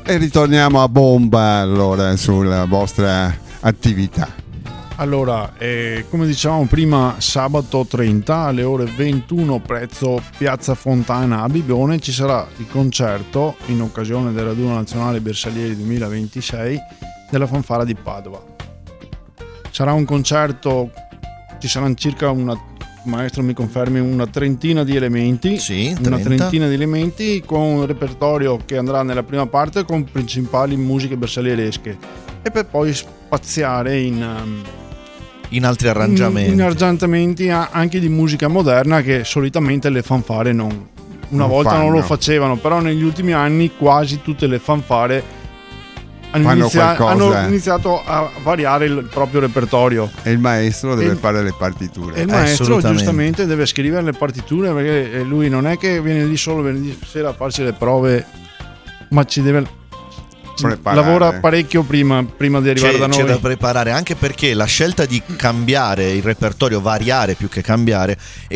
E ritorniamo a bomba allora sulla vostra attività. Allora, come dicevamo prima, sabato 30 alle ore 21 presso Piazza Fontana a Bibione ci sarà il concerto in occasione del Raduno Nazionale Bersaglieri 2026 della Fanfara di Padova. Sarà un concerto, ci saranno circa maestro mi confermi, una trentina di elementi, sì, una trentina di elementi con un repertorio che andrà nella prima parte con principali musiche bersaglieresche e per poi spaziare in altri arrangiamenti, in arrangiamenti anche di musica moderna che solitamente le fanfare non lo facevano, però negli ultimi anni quasi tutte le fanfare hanno iniziato a variare il proprio repertorio. E il maestro deve fare le partiture. E il maestro giustamente deve scrivere le partiture, perché lui non è che viene lì solo venerdì sera a farsi le prove, ma ci deve lavora parecchio prima di arrivare da noi. C'è da preparare, anche perché la scelta di cambiare il repertorio, variare più che cambiare, è